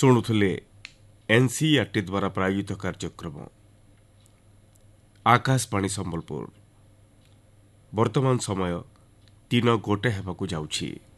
ଶୁଣୁଥିଲେ ଏନସିଇଆରଟି ଦ୍ୱାରା ପ୍ରାୟୋଜିତ କାର୍ଯ୍ୟକ୍ରମ ଆକାଶବାଣୀ ସମ୍ବଲପୁର। ବର୍ତ୍ତମାନ ସମୟ 3:01 ହେବାକୁ ଯାଉଛି।